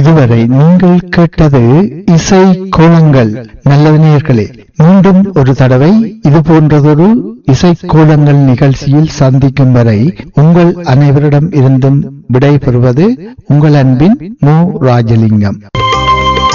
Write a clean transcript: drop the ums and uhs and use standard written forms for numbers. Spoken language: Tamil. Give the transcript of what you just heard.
இதுவரை நீங்கள் கேட்டது இசை கோலங்கள். நல்லது நேயர்களே, மீண்டும் ஒரு தடவை இது போன்றதொரு இசை கோலங்கள் நிகழ்ச்சியில் சந்திக்கும் வரை உங்கள் அனைவரிடம் இருந்தும் விடை பெறுவது உங்கள் அன்பின் மு. ராஜலிங்கம்.